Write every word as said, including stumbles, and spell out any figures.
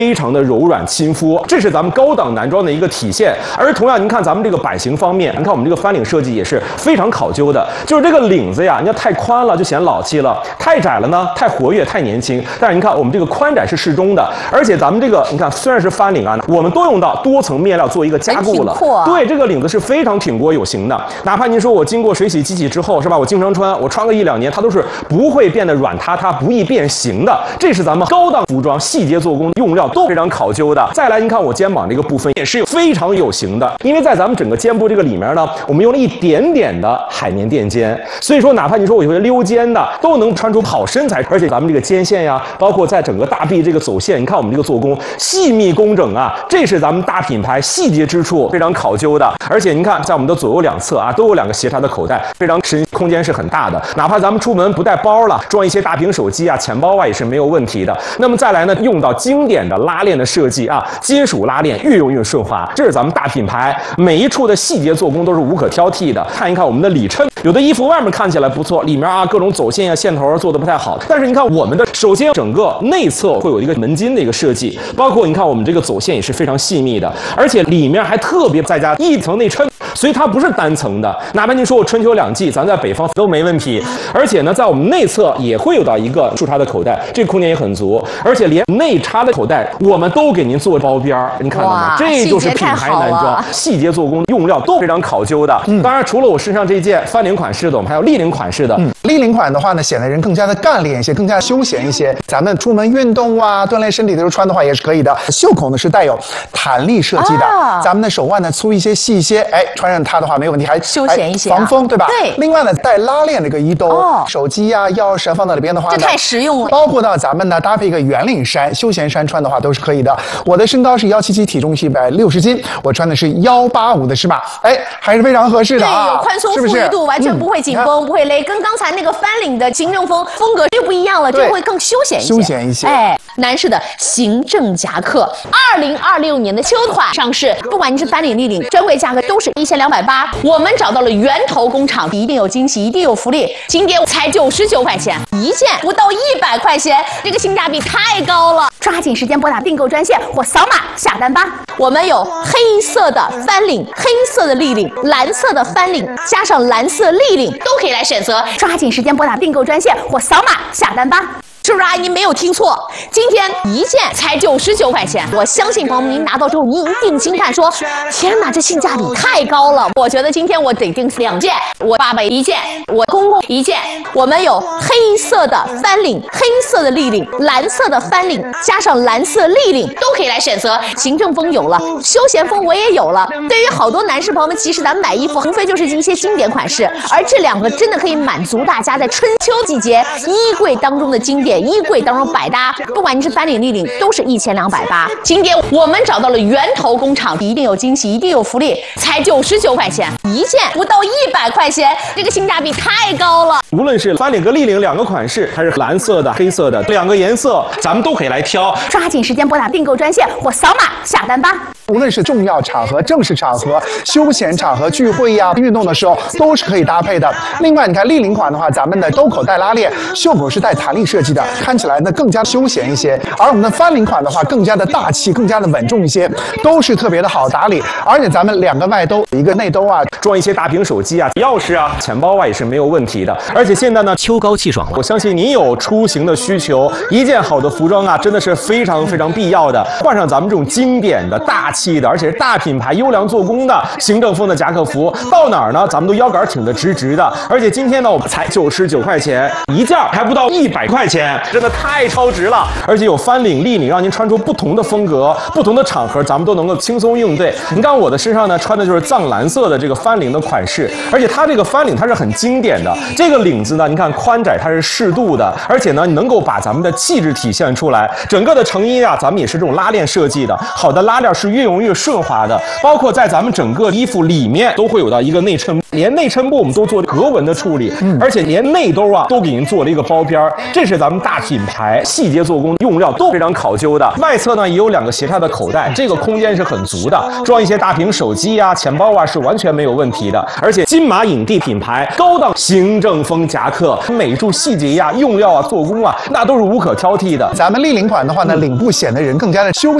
非常的柔软亲肤，这是咱们高档男装的一个体现。而同样，您看咱们这个版型方面，您看我们这个翻领设计也是非常考究的，就是这个领子呀，你看太宽了就显老气了，太窄了呢太活跃太年轻。但是您看我们这个宽窄是适中的，而且咱们这个你看虽然是翻领啊，我们都用到多层面料做一个加固了， 啊、 对，这个领子是非常挺锅有型的。哪怕您说我经过水洗机洗之后是吧，我经常穿，我穿个一两年，它都是不会变得软塌塌、不易变形的。这是咱们高档服装细节做工用料都非常考究的。再来，您看我肩膀这个部分也是非常有型的，因为在咱们整个肩部这个里面呢，我们用了一点点的海绵垫肩，所以说哪怕你说我有些溜肩的，都能穿出好身材。而且咱们这个肩线呀，包括在整个大臂这个走线，你看我们这个做工细密工整啊，这是咱们大品牌细节之处非常考究的。而且您看，在我们的左右两侧啊，都有两个斜插的口袋，非常深，空间是很大的。哪怕咱们出门不带包了，装一些大屏手机啊、钱包啊，也是没有问题的。那么再来呢，用到经典的拉链的设计啊，金属拉链越用越顺滑，这是咱们大品牌每一处的细节做工都是无可挑剔的。看一看我们的里衬，有的衣服外面看起来不错，里面啊各种走线啊、线头做的不太好，但是你看我们的，首先整个内侧会有一个门襟的一个设计，包括你看我们这个走线也是非常细密的，而且里面还特别再加一层内衬。所以它不是单层的，哪怕您说我春秋两季，咱在北方都没问题。而且呢，在我们内侧也会有到一个竖插的口袋，这个空间也很足，而且连内插的口袋我们都给您做包边儿，您看到吗？这就是品牌男装，细节做工用料都非常考究的。嗯，当然除了我身上这件翻领款式的，我们还有立领款式的。嗯， 立领款的话呢，显得人更加的干练一些，更加休闲一些。咱们出门运动啊，锻炼身体的时候穿的话也是可以的。袖口呢是带有弹力设计的，啊、咱们的手腕呢粗一些、细一些，哎，穿上它的话没有问题，还休闲一些、 啊，防风对吧？ 对。 另外呢，带拉链的一个衣兜，哦、手机呀、啊、钥匙放到里边的话呢， 这太实用了。 包括到咱们呢搭配一个圆领衫、休闲衫穿的话都是可以的。我的身高是幺七七，体重是一百六十斤，我穿的是幺八五的尺码，哎，还是非常合适的啊。 对，有宽松富裕度，完全不会紧绷、嗯、不会勒，跟刚才那个翻领的行政风风格就不一样了，这会更休闲一些。 休闲一些。 哎，男士的行政夹克，二零二六年的秋款上市，不管你是翻领、立领，专柜价格都是一千两百八。我们找到了源头工厂，一定有惊喜，一定有福利。今天才九十九块钱一件，不到一百块钱，这个性价比太高了。抓紧时间拨打订购专线或扫码下单吧。我们有黑色的翻领、黑色的立领、蓝色的翻领，加上蓝色立领都可以来选择。抓紧时间拨打订购专线或扫码下单吧。是不是阿姨您没有听错？今天一件才九十九块钱，我相信朋友们您拿到之后，您一定惊叹说：“天哪，这性价比太高了！”我觉得今天我得订两件，我爸爸一件，我公公一件。我们有黑色的翻领、黑色的立领、蓝色的翻领，加上蓝色立领都可以来选择。行政风有了，休闲风我也有了。对于好多男士朋友们，其实咱们买衣服无非就是一些经典款式，而这两个真的可以满足大家在春秋季节衣柜当中的经典。衣柜当中百搭，不管你是翻领、立领，都是一千两百八。今天我们找到了源头工厂，一定有惊喜，一定有福利，才九十九块钱一件，不到一百块钱，这个性价比太高了。 无论是翻领和立领两个款式，还是蓝色的、黑色的两个颜色，咱们都可以来挑。 抓紧时间拨打订购专线或扫码下单吧。 无论是重要场合、正式场合、休闲场合、聚会呀、运动的时候，都是可以搭配的。另外，你看立领款的话，咱们的兜口带拉链，袖口是带弹力设计的，看起来呢更加休闲一些。而我们的翻领款的话，更加的大气，更加的稳重一些，都是特别的好打理。而且咱们两个外兜，一个内兜啊， 装一些大屏手机啊、钥匙啊、钱包啊也是没有问题的。而且现在呢， 秋高气爽了， 我相信你有出行的需求，一件好的服装啊，真的是非常非常必要的。换上咱们这种经典的、大气的，而且是大品牌、优良做工的行政风的夹克服，到哪儿呢，咱们都腰杆挺得直直的。而且今天呢，我们才九十九块钱一件，还不到一百块钱，真的太超值了。而且有翻领、立领，让您穿出不同的风格、不同的场合，咱们都能够轻松应对。你看我的身上呢，穿的就是藏蓝色的这个翻领的款式，而且它这个翻领它是很经典的。这个领子呢，你看宽窄它是适度的，而且呢，能够把咱们的气质体现出来。整个的成衣啊，咱们也是这种拉链设计的，好的拉链是运用容易顺滑的。包括在咱们整个衣服里面都会有到一个内衬，连内衬部我们都做格纹的处理，嗯、而且连内兜啊都给您做了一个包边儿，这是咱们大品牌细节做工，用料都非常考究的。外侧呢也有两个斜插的口袋，这个空间是很足的，装一些大屏手机啊、钱包啊是完全没有问题的。而且金马影帝品牌高档行政风夹克，美术细节呀、用料啊、做工啊，那都是无可挑剔的。 咱们立领款的话呢，领部显得人更加的休